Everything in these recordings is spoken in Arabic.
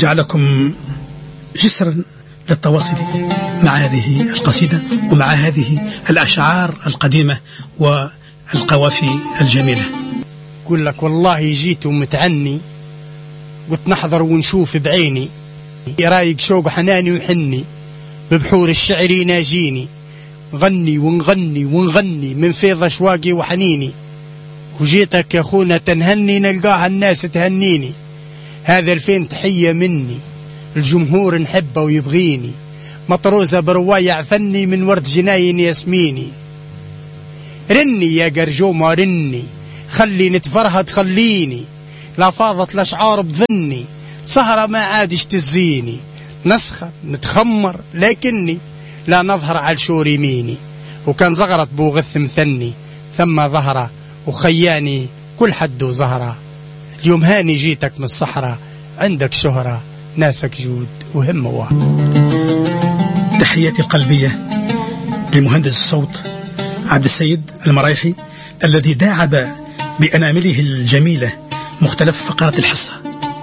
جعلكم جسرا للتواصل مع هذه القصيدة ومع هذه الأشعار القديمة والقوافي الجميلة. أقول لك والله جيت ومتعني، قلت نحضر ونشوف بعيني، رايق شوق حناني وحني، ببحور الشعر يناجيني، غني ونغني ونغني من فيض أشواقي وحنيني، وجيتك يا أخونا تنهني نلقاها الناس تهنيني، هذا الفين تحية مني، الجمهور نحبه ويبغيني، مطروزة برواية عفني من ورد جناين ياسميني، رني يا قرجومة رني، خلي نتفرهد خليني، لا فاضت الأشعار بظني، سهرة ما عادش تزيني، نسخة نتخمر لكني لا نظهر على الشور يميني، وكان زغرت بوغث مثني ثم ظهره وخياني كل حد وزهره، اليوم هاني جيتك من الصحراء، عندك شهرة ناسك جود وهمة واحد. تحياتي القلبية لمهندس الصوت عبد السيد المرايحي الذي داعب بأنامله الجميلة مختلف فقرات الحصة.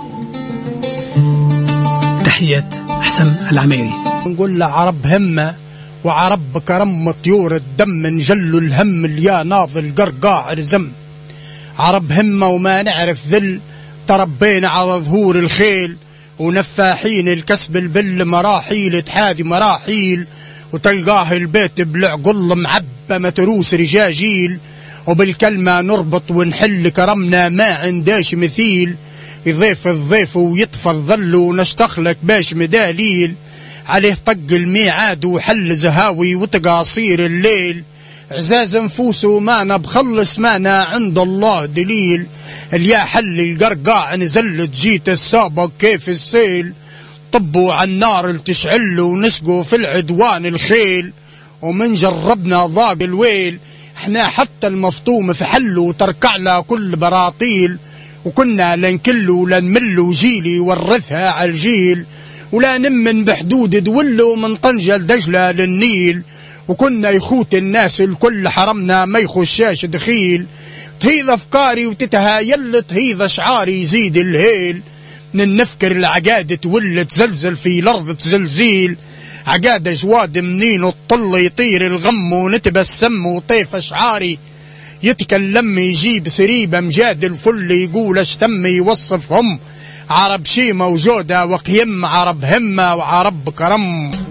تحيات حسن العميري. نقول له عرب همة وعرب كرم طيور الدم، نجلوا الهم يا ناضل قرقاع رزم، عرب همة وما نعرف ذل، تربينا على ظهور الخيل، ونفاحين الكسب البل مراحيل تحاذي مراحيل، وتلقاه البيت بالعقل معبى متروس رجاجيل، وبالكلمة نربط ونحل كرمنا ما عنداش مثيل، يضيف الضيف ويطفى الظل ونشتخلك باش مداليل، عليه طق الميعاد وحل زهاوي وتقاصير الليل، عزاز نفوسه مانا بخلص مانا عند الله دليل، اليا حل القرقاع نزلت جيت السابق كيف السيل، طبوا على النار التشعل ونسقوا في العدوان الخيل، ومن جربنا ضاق الويل، احنا حتى المفطوم في حل وتركع له كل براطيل، وكنا لنكل ولنمل وجيلي ورثها على الجيل، ولا نمن بحدود دولو من طنجة لدجلة للنيل، وكنا يخوت الناس الكل حرمنا ما يخشاش دخيل، تهيض أفكاري وتتهايل تهيض أشعاري يزيد الهيل، من نفكر العقاد تولد تزلزل في الأرض تزلزيل، عقاد جواد منين والطل يطير الغم ونتبسم وطيف أشعاري يتكلم يجيب سريبة مجاد الفل يقول اشتم يوصفهم، عرب شيمة وجودة وقيم، عرب همة وعرب كرم.